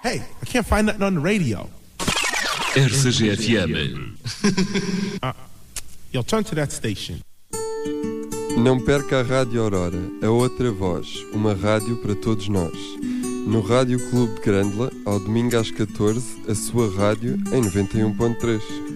Hey, I can't find nothing on the radio. RCG-FM. Yo, turn to that station. Não perca a Rádio Aurora, a outra voz, uma rádio para todos nós. No Rádio Clube de Grândola, ao domingo às 14, a sua rádio em 91.3.